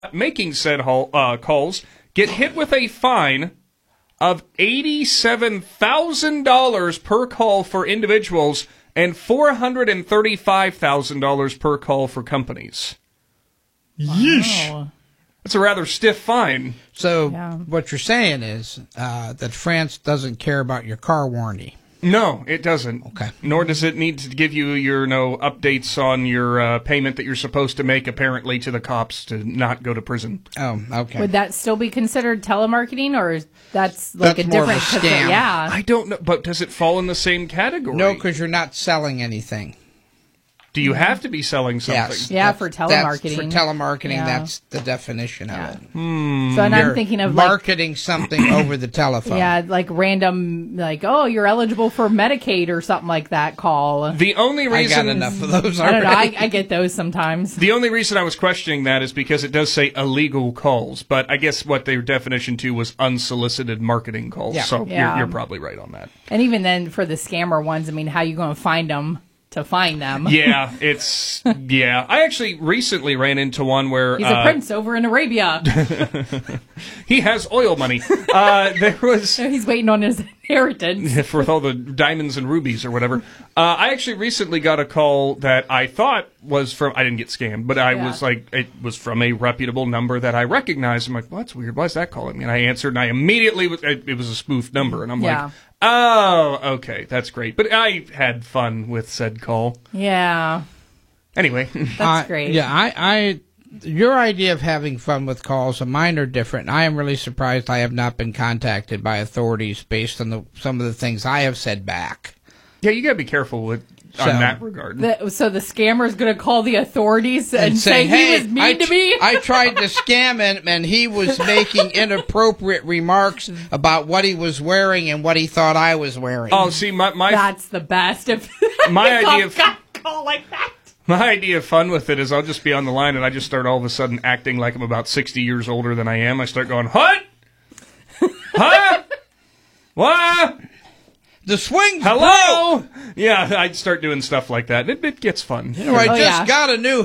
making said calls get hit with a fine of $87,000 per call for individuals and $435,000 per call for companies. Yeesh. Wow. That's a rather stiff fine. So Yeah. what you're saying is that France doesn't care about your car warranty. No, it doesn't. Okay. Nor does it need to give you your updates on your payment that you're supposed to make, apparently, to the cops to not go to prison. Oh, okay. Would that still be considered telemarketing, or that's like That's a more of a different? scam. Yeah. I don't know, but does it fall in the same category? No, because you're not selling anything. Do you have to be selling something? Yes. Yeah, for telemarketing. For telemarketing, Yeah. that's the definition of it. So and I'm You're thinking of marketing something over the telephone. like random, like, oh, you're eligible for Medicaid or something like that call. The only I reason got enough of those I don't already. know. I get those sometimes. The only reason I was questioning that is because it does say illegal calls, but I guess what their definition to was unsolicited marketing calls. Yeah. So Yeah. You're probably right on that. And even then, for the scammer ones, I mean, how you going to find them to find them? Yeah, I actually recently ran into one where He's a prince over in Arabia. he has oil money. There was He's waiting on his inheritance. for all the diamonds and rubies or whatever. I actually recently got a call that I thought was from. I didn't get scammed, but I was like, it was from a reputable number that I recognized. I'm like, well, that's weird. Why is that calling me? And I answered, and I immediately it was a spoofed number, and I'm like, oh, okay, that's great. But I had fun with said call. Yeah. Anyway, That's great. Yeah, your idea of having fun with calls and mine are different. I am really surprised I have not been contacted by authorities based on some of the things I have said back. yeah, you gotta be careful on that regard. So the scammer's going to call the authorities and say hey, he was mean to me? I tried to scam him, and he was making inappropriate remarks about what he was wearing and what he thought I was wearing. Oh, see, my That's the best. If My idea of- got a call like that. My idea of fun with it is I'll just be on the line and I just start all of a sudden acting like I'm about 60 years older than I am. I start going, what? Huh? What? The swing's Hello? Yeah, I'd start doing stuff like that. It gets fun. broke. I just got a new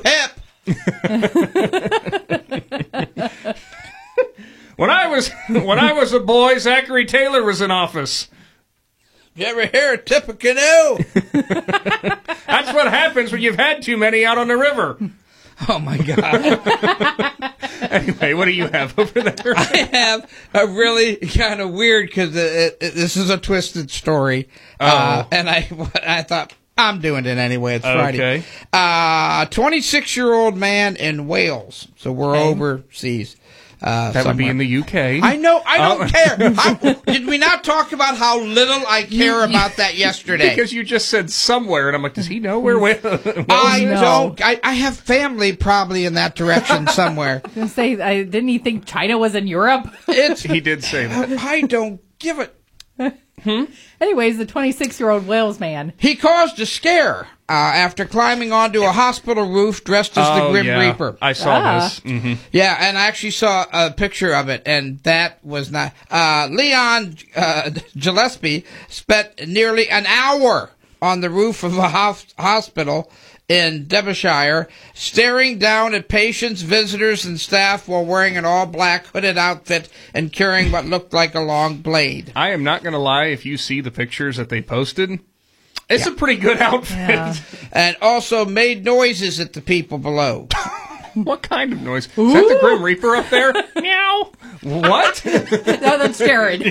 hip. When I was a boy, Zachary Taylor was in office. You ever hear a tip of canoe? That's what happens when you've had too many out on the river. Oh, my God. Anyway, what do you have over there? I have a really kind of weird, because this is a twisted story. And I thought, I'm doing it anyway. It's Friday. Okay. 26-year-old man in Wales. So we're overseas. That would be in the UK. I know. I don't care. Did we not talk about how little I care about that yesterday? Because you just said somewhere, and I'm like, does he know where Wales is? I don't. I have family probably in that direction somewhere. I was gonna say, didn't he think China was in Europe? He did say that. I don't give it. Anyways, the 26-year-old Wales man. He caused a scare after climbing onto a hospital roof dressed as the Grim Reaper. I saw this. Mm-hmm. Yeah, and I actually saw a picture of it, and that was not... Leon Gillespie spent nearly an hour on the roof of a hospital in Derbyshire, staring down at patients, visitors, and staff while wearing an all-black hooded outfit and carrying what looked like a long blade. I am not going to lie, if you see the pictures that they posted, it's a pretty good outfit. Yeah. And also made noises at the people below. What kind of noise? Is that the Grim Reaper up there? Meow. What? No, that's Jared.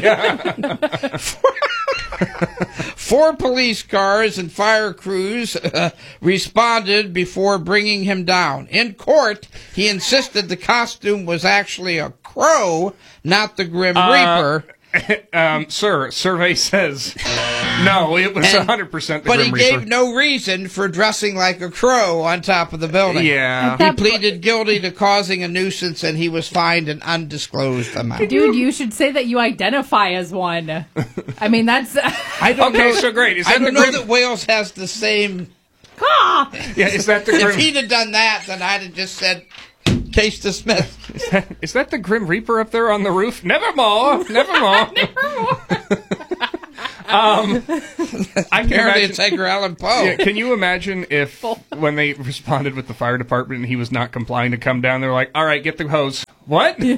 4 police cars and fire crews responded before bringing him down. In court, he insisted the costume was actually a crow, not the Grim Reaper. Sir, survey says no, it was 100% the But Grim he Reaper. gave no reason for dressing like a crow on top of the building. Yeah. He pleaded guilty to causing a nuisance, and he was fined an undisclosed amount. Dude, you should say that you identify as one. I mean, that's... I don't Okay, know, so great. Is I that the don't know Grim... that Wales has the same... Yeah, is that the If Grim... he'd have done that, then I'd have just said, case dismissed. Is that the Grim Reaper up there on the roof? Nevermore. Nevermore. I can Apparently imagine. it's Edgar Allan Poe. Yeah, can you imagine if when they responded with the fire department and he was not complying to come down, they were like, "All right, get the hose." What? I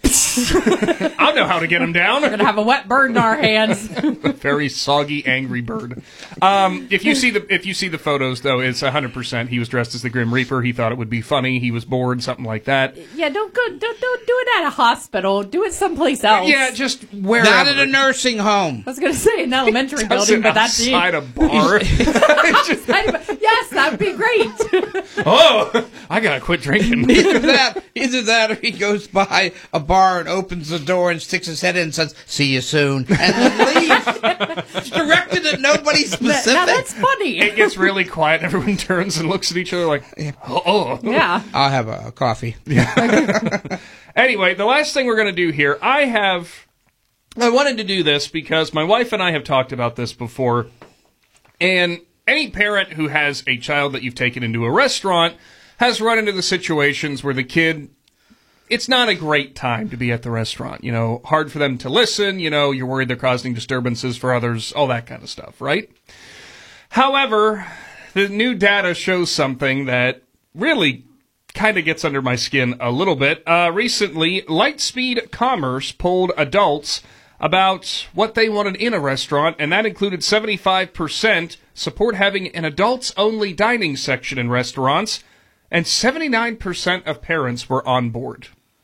know how to get him down. We're gonna have a wet bird in our hands. A very soggy, angry bird. If you see the photos, though, it's 100%. He was dressed as the Grim Reaper. He thought it would be funny. He was bored, something like that. Yeah, don't do it at a hospital. Do it somplease else. Yeah, just wherever. Not at a nursing home. I was gonna say an elementary Does building, it but that's it. outside a bar. Yes, that would be great. Oh, I gotta quit drinking. Either that, or he goes by a bar and opens the door and sticks his head in and says, "See you soon," and then leaves. It's directed at nobody specific. Now that's funny. It gets really quiet. Everyone turns and looks at each other like, "Oh." Yeah. I'll have a coffee. Anyway, the last thing we're going to do here, I wanted to do this because my wife and I have talked about this before, and any parent who has a child that you've taken into a restaurant has run into the situations where the kid, it's not a great time to be at the restaurant. You know, hard for them to listen, you know, you're worried they're causing disturbances for others, all that kind of stuff, right? However, the new data shows something that really kind of gets under my skin a little bit. Recently, Lightspeed Commerce polled adults about what they wanted in a restaurant, and that included 75% support having an adults-only dining section in restaurants, and 79% of parents were on board.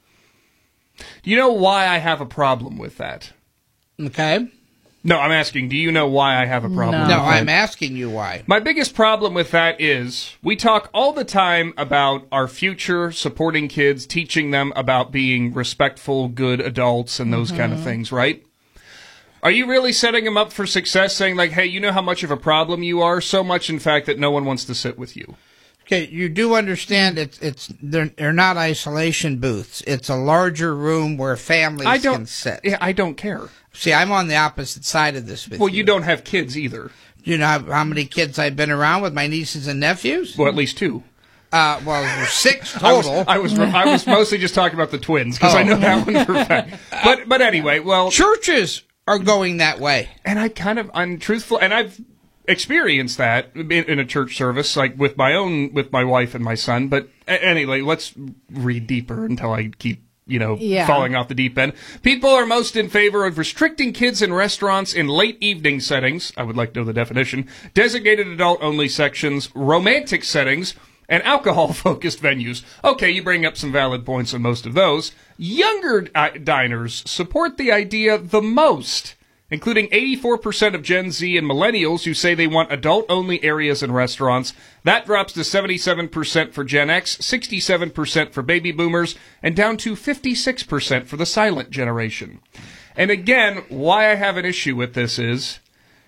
Do you know why I have a problem with that? Okay. No, I'm asking, do you know why I have a problem with No, that? I'm asking you why. My biggest problem with that is we talk all the time about our future, supporting kids, teaching them about being respectful, good adults, and those kind of things, right? Are you really setting them up for success, saying like, hey, you know how much of a problem you are? So much, in fact, that no one wants to sit with you. Okay, you do understand they're not isolation booths. It's a larger room where families can sit. Yeah, I don't care. See, I'm on the opposite side of this with Well, you don't have kids either. Do you know how many kids I've been around with, my nieces and nephews? Well, at least two. Well, there's 6 total. I was mostly just talking about the twins because I know that one for a fact. But anyway, well, Churches are going that way. and I'm truthful, and I've experienced that in a church service, like with my wife and my son. But anyway, let's read deeper until I keep falling off the deep end. People are most in favor of restricting kids in restaurants in late evening settings. I would like to know the definition. Designated adult-only sections, romantic settings, and alcohol-focused venues. Okay, you bring up some valid points on most of those. Younger diners support the idea the most, including 84% of Gen Z and millennials who say they want adult-only areas in restaurants. That drops to 77% for Gen X, 67% for baby boomers, and down to 56% for the silent generation. And again, why I have an issue with this is,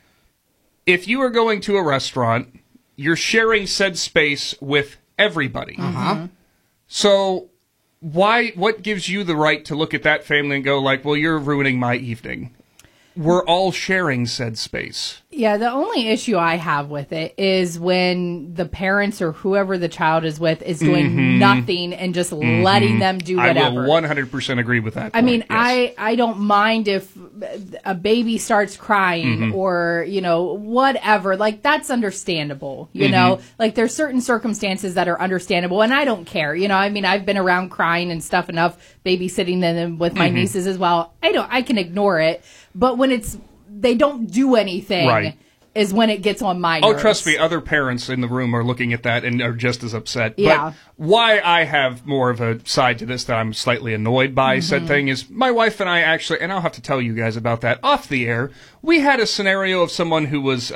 if you are going to a restaurant, you're sharing said space with everybody. So what gives you the right to look at that family and go like, well, you're ruining my evening? We're all sharing said space. Yeah, the only issue I have with it is when the parents or whoever the child is with is doing nothing and just letting them do whatever. I will 100% agree with that point. I mean, yes. I don't mind if a baby starts crying or, whatever. Like, that's understandable, you know? Like, there's certain circumstances that are understandable, and I don't care. I mean, I've been around crying and stuff enough, babysitting them with my nieces as well. I can ignore it. But when they don't do anything is when it gets on my nerves. Oh, trust me, other parents in the room are looking at that and are just as upset. Yeah. But why I have more of a side to this that I'm slightly annoyed by said thing is my wife and I actually, and I'll have to tell you guys about that off the air, we had a scenario of someone who was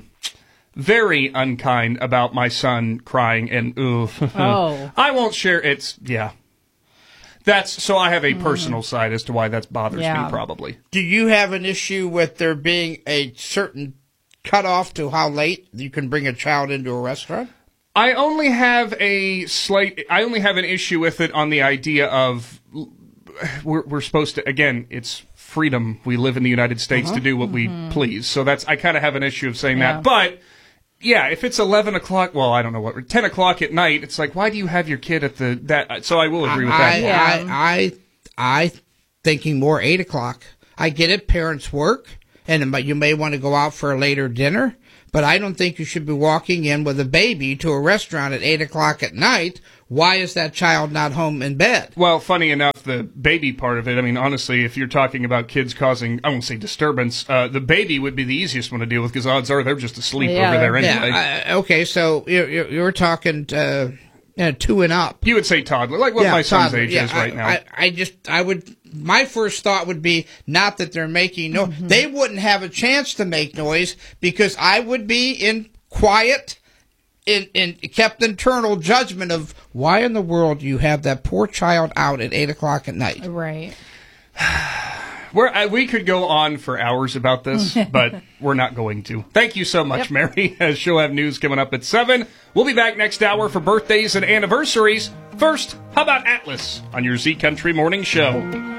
very unkind about my son crying and I won't share so I have a personal side as to why that bothers me, probably. Do you have an issue with there being a certain cutoff to how late you can bring a child into a restaurant? I only have an issue with it on the idea of we're supposed to, again, it's freedom. We live in the United States to do what we please. So I kind of have an issue of saying that. But yeah, if it's 11 o'clock, well, I don't know 10 o'clock at night, it's like, why do you have your kid at that? So I will agree with that. I thinking more 8 o'clock. I get it, parents work, and you may want to go out for a later dinner. But I don't think you should be walking in with a baby to a restaurant at 8 o'clock at night. Why is that child not home in bed? Well, funny enough, the baby part of it, I mean, honestly, if you're talking about kids causing, I won't say disturbance, the baby would be the easiest one to deal with because odds are they're just asleep over there anyway. Yeah, okay, so you're talking 2 and up. You would say toddler, like what my son's age is right now. My first thought would be not that they're making noise. Mm-hmm. They wouldn't have a chance to make noise because I would be in quiet, in kept internal judgment of why in the world you have that poor child out at 8 o'clock at night. Right. We could go on for hours about this, but we're not going to. Thank you so much, Mary. She'll have news coming up at 7. We'll be back next hour for birthdays and anniversaries. First, how about Atlas on your Z Country Morning Show?